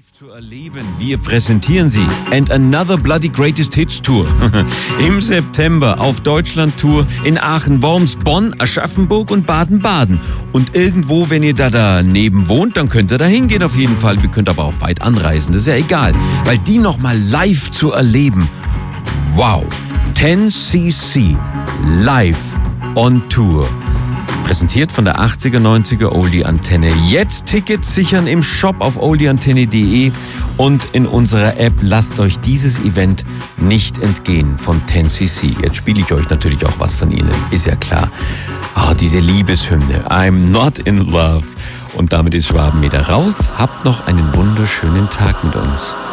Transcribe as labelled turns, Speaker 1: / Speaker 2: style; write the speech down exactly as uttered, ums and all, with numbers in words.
Speaker 1: Live zu erleben. Wir präsentieren sie. And Another Bloody Greatest Hits Tour. Im September auf Deutschland-Tour in Aachen, Worms, Bonn, Aschaffenburg und Baden-Baden. Und irgendwo, wenn ihr da daneben wohnt, dann könnt ihr da hingehen auf jeden Fall. Ihr könnt aber auch weit anreisen, das ist ja egal. Weil die nochmal live zu erleben. Wow. ten C C live on Tour. Präsentiert von der achtziger neunziger Oldie Antenne. Jetzt Tickets sichern im Shop auf oldie antenne punkt de und in unserer App. Lasst euch dieses Event nicht entgehen von ten C C. Jetzt spiele ich euch natürlich auch was von ihnen, ist ja klar. Ah, diese Liebeshymne, I'm not in love. Und damit ist Schwabenmeter raus. Habt noch einen wunderschönen Tag mit uns.